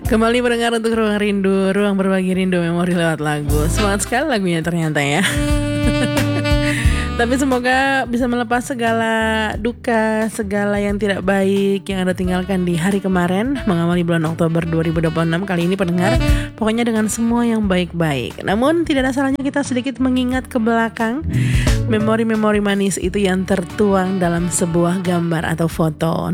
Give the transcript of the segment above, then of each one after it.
Kembali mendengar untuk Ruang Rindu, ruang berbagi rindu memori lewat lagu. Semangat sekali lagunya ternyata ya. Tapi semoga bisa melepas segala duka, segala yang tidak baik yang Anda tinggalkan di hari kemarin, mengawali bulan Oktober 2026 kali ini pendengar. Pokoknya dengan semua yang baik-baik. Namun tidak ada salahnya kita sedikit mengingat ke belakang memori-memori manis itu yang tertuang dalam sebuah gambar atau foto.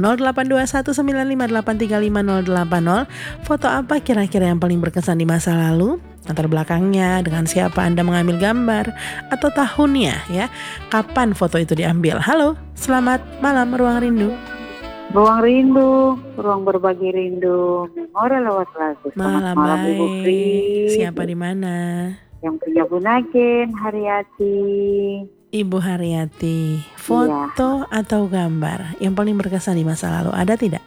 082195835080. Foto apa kira-kira yang paling berkesan di masa lalu? Latar belakangnya, dengan siapa Anda mengambil gambar, atau tahunnya ya. Kapan foto itu diambil? Halo, selamat malam Ruang Rindu. Ruang Rindu, ruang berbagi rindu, memori lewat lagu. Malam Ibu Pri. Siapa di mana? Yang punya Bunaken, Haryati. Ibu Haryati, foto atau gambar yang paling berkesan di masa lalu ada tidak?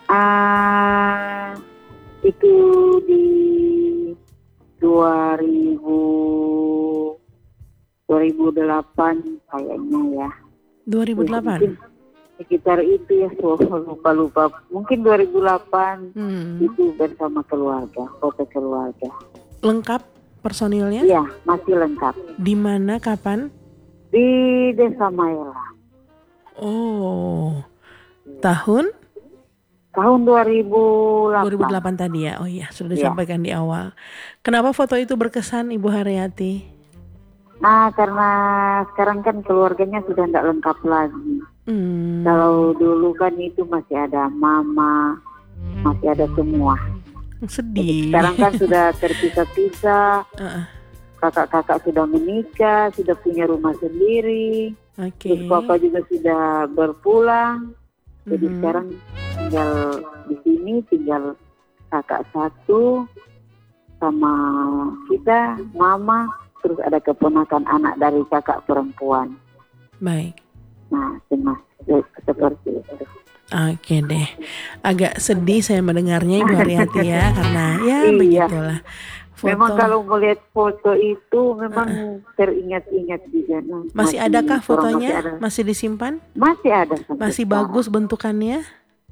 Itu di 2008 kayaknya ya. 2008? Sekitar itu ya, lupa. Mungkin 2008 itu bersama keluarga, foto keluarga. Lengkap personilnya? Iya, masih lengkap. Di mana, kapan? Di Desa Maela. Oh, tahun? Tahun 2008. 2008 tadi ya. Oh iya, sudah disampaikan di awal. Kenapa foto itu berkesan Ibu Haryati? Nah, karena sekarang kan keluarganya sudah tidak lengkap lagi. Kalau dulu kan itu masih ada mama, masih ada semua. Sedih. Sekarang kan sudah terpisah-pisah. Kakak-kakak sudah menikah, sudah punya rumah sendiri. Terus papa juga sudah berpulang. Jadi sekarang tinggal di sini, tinggal kakak satu sama kita, mama, terus ada keponakan anak dari kakak perempuan. Baik. Nah, seperti itu. Oke deh, agak sedih saya mendengarnya Ibu Haryati ya, karena ya begitulah. Foto. Memang kalau melihat foto itu memang teringat-ingat juga. Masih adakah fotonya? Masih disimpan? Masih ada. Masih bagus bentukannya?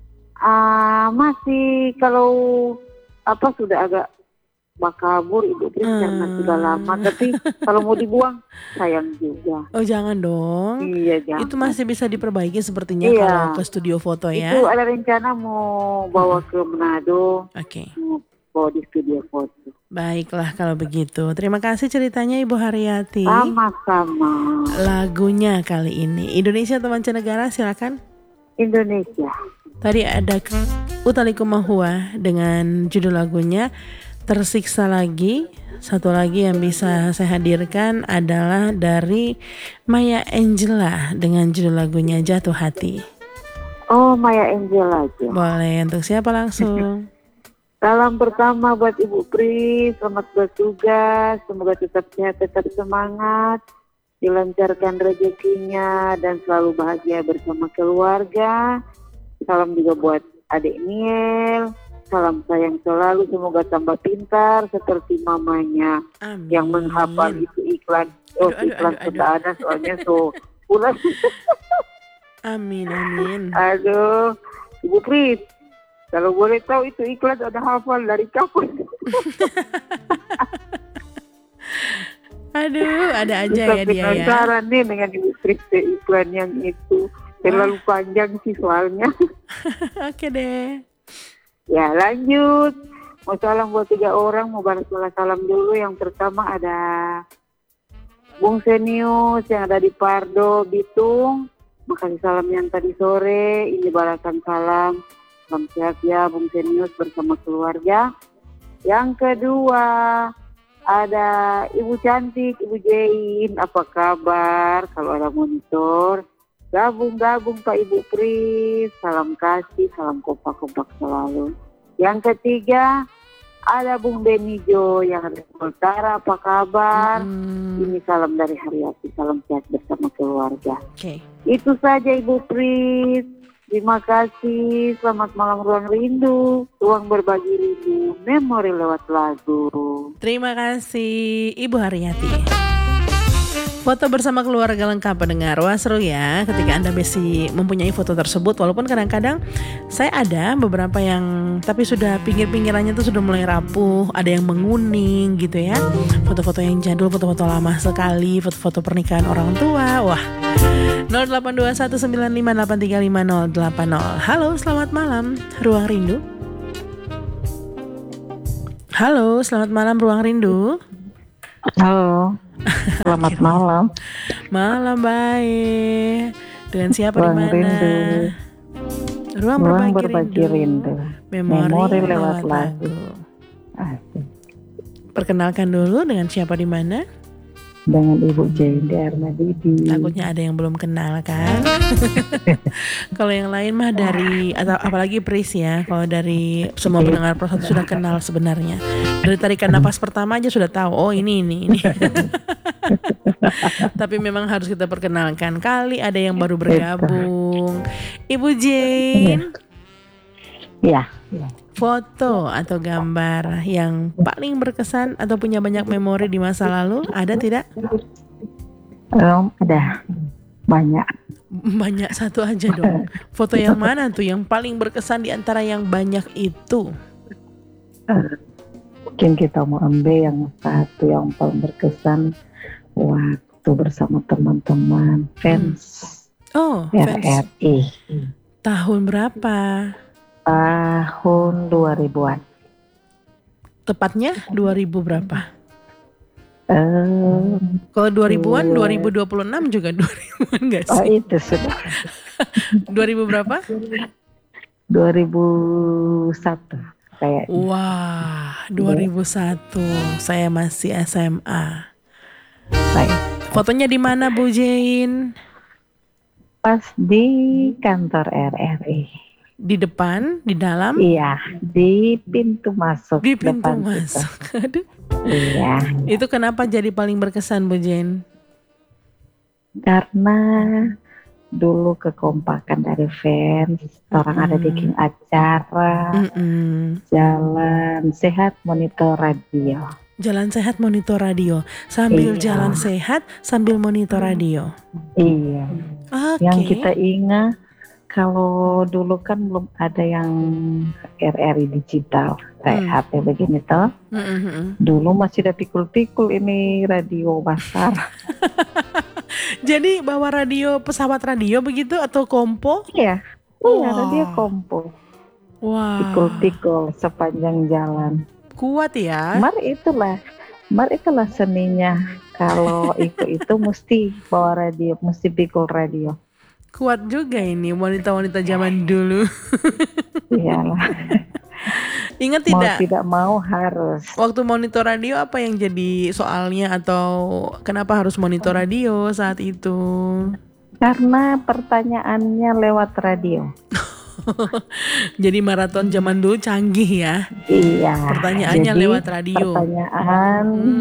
Masih, kalau sudah agak bakabur Ibu Pri karena sudah lama. Tapi kalau mau dibuang sayang juga. Oh jangan dong. Iya jangan. Itu masih bisa diperbaiki sepertinya kalau ke studio foto ya. Itu ada rencana mau bawa ke Manado. Oke. Bawa di studio foto. Baiklah kalau begitu. Terima kasih ceritanya Ibu Haryati. Sama-sama. Lagunya kali ini Indonesia atau mancanegara, silakan. Indonesia. Tadi ada Utha Likumahua dengan judul lagunya Tersiksa Lagi. Satu lagi yang bisa saya hadirkan adalah dari Maya Angela dengan judul lagunya Jatuh Hati. Oh, Maya Angela aja. Boleh, untuk siapa langsung? Salam pertama buat Ibu Pri, selamat bertugas, semoga tetap sehat, tetap semangat, dilancarkan rezekinya dan selalu bahagia bersama keluarga. Salam juga buat adik Niel, salam sayang selalu, semoga tambah pintar seperti mamanya. Amin. Yang menghafal itu iklan. Iklan sudah ada soalnya pulang. Amin. Aduh, Ibu Pri, kalau boleh tahu itu iklan ada hafal dari kapan? Aduh, ada aja ya dia ya. Penasaran nih dengan Ibu Pri iklan yang itu. Terlalu panjang sih soalnya. Oke deh. Ya lanjut. Mau salam buat 3 orang, mau balas salam dulu. Yang pertama ada Bung Senius yang ada di Pardo, Bitung. Makasih salam yang tadi sore. Ini balasan salam. Salam sehat ya Bung Senius bersama keluarga. Yang kedua ada Ibu Cantik, Ibu Jain. Apa kabar? Kalau ada monitor. Gabung Pak Ibu Pri, salam kasih, salam kompak-kompak selalu. Yang ketiga ada Bung Benijo yang ada di Utara, apa kabar? Ini salam dari Haryati, salam sehat bersama keluarga. Itu saja Ibu Pri, terima kasih, selamat malam Ruang Rindu, ruang berbagi rindu, memori lewat lagu. Terima kasih Ibu Haryati. Foto bersama keluarga lengkap pendengar. Wah seru ya ketika Anda masih mempunyai foto tersebut. Walaupun kadang-kadang saya ada beberapa yang tapi sudah pinggir-pinggirannya tuh sudah mulai rapuh, ada yang menguning gitu ya. Foto-foto yang jadul, foto-foto lama sekali, foto-foto pernikahan orang tua. Wah. 082195835080. Halo, selamat malam Ruang Rindu. Halo, selamat malam Ruang Rindu. Halo, selamat malam. Malam baik. Dengan siapa di Ruang mana? Rindu. Ruang berbagi rindu. Memori lewat lagu. Asik. Perkenalkan dulu dengan siapa di mana? Dengan Ibu Jayandi Armadidi. Takutnya ada yang belum kenal kan? Kalau yang lain mah dari atau apalagi Pris ya. Kalau dari semua pendengar Pro 1 sudah kenal sebenarnya. Dari tarikan napas pertama aja sudah tahu. Oh ini. Tapi memang harus kita perkenalkan. Kali ada yang baru bergabung. Ibu Jane. Ya. Foto atau gambar yang paling berkesan atau punya banyak memori di masa lalu ada tidak? Ada banyak. Banyak, satu aja dong. Foto yang mana tuh yang paling berkesan di antara yang banyak itu? Mungkin kita mau ambil yang satu yang paling berkesan waktu bersama teman-teman fans Fans. RRI. Tahun berapa? Tahun 2000-an. Tepatnya 2000 berapa? Eh, Kalau 2000-an 2026 juga 2000-an enggak Oh sih? itu sudah 2000 berapa? 2001 kayak. Wah, 2001. Saya masih SMA. Baik. Fotonya di mana Bu Jane? Pas di kantor RRI. Di depan, di dalam, Iya, di pintu masuk. di pintu depan masuk. Aduh. Kita. Iya, Itu kenapa jadi paling berkesan Bu Jane? karena dulu kekompakan dari fans, orang ada bikin acara, jalan sehat monitor radio. Jalan sehat monitor radio. Sambil Iya. jalan sehat sambil monitor radio. Iya, Oke. yang kita ingat kalau dulu kan belum ada yang RRI digital kayak HP begini toh. Dulu masih ada pikul-pikul ini radio besar. Jadi bawa radio, pesawat radio begitu atau kompo? Iya, Wah. radio kompo. Wah, Pikul-pikul sepanjang jalan. kuat ya. Mari itulah seninya. Kalau itu mesti bawa radio, mesti pikul radio. Kuat juga ini wanita-wanita zaman dulu. Iyalah, Ingat mau tidak? tidak mau harus. Waktu monitor radio apa yang jadi soalnya atau kenapa harus monitor radio saat itu? Karena pertanyaannya lewat radio. Jadi maraton zaman dulu canggih ya. Iya. Pertanyaannya jadi lewat radio. Pertanyaan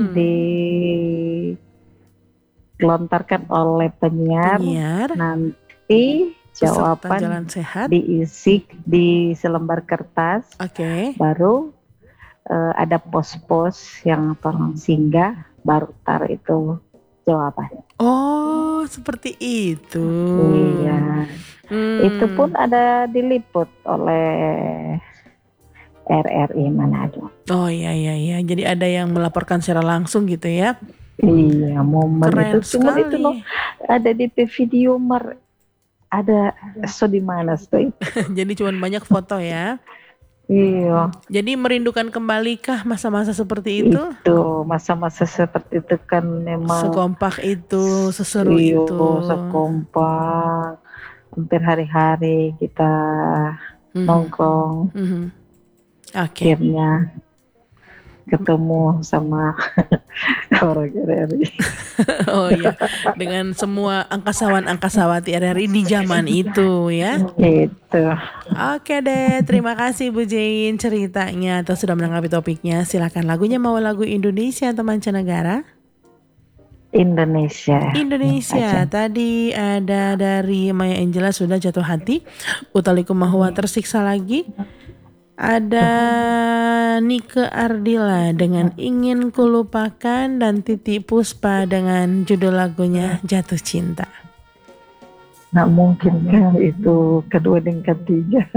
dilontarkan oleh penyiar. Nanti jawaban jalan sehat. diisi di selembar kertas. Oke. Baru ada pos-pos yang tolong singgah, baru taruh itu jawaban. Oh, seperti itu. Iya. Itu pun ada diliput oleh RRI Manado. Oh iya. Jadi ada yang melaporkan secara langsung gitu ya. Iya, momen Keren itu cuma sekali. itu loh, ada di video ada di mana tuh? Jadi cuma banyak foto ya. Iya. Jadi merindukan kembalikah masa-masa seperti itu? Itu masa-masa seperti itu kan memang Sekompak itu, seseru iya, itu. sekompak. Hampir hari-hari kita nongkrong. Oke. Akhirnya ketemu sama orang RRI. Oh iya, dengan semua angkasawan-angkasawati RRI di zaman itu ya. Itu. Oke deh, terima kasih Bu Jane ceritanya atau sudah menanggapi topiknya. Silakan lagunya, mau lagu Indonesia atau mancanegara? Indonesia. Tadi ada dari Maya Angela sudah jatuh hati. Utaliku Mahua tersiksa lagi. Ada Nike Ardila dengan Ingin Kulupakan dan Titi Puspa dengan judul lagunya Jatuh Cinta. Nggak mungkin kan itu kedua dan ketiga.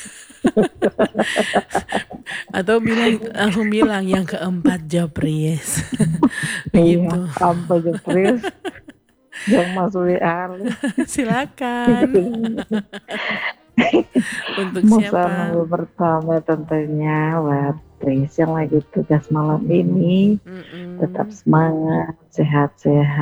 Atau langsung bilang yang keempat Jopries. Begitu. Iya, sampai Jopries yang masuk WA. Silakan. Untuk siapa? Mau bersama tentunya buat Pris yang lagi tugas malam ini. Tetap semangat, sehat-sehat.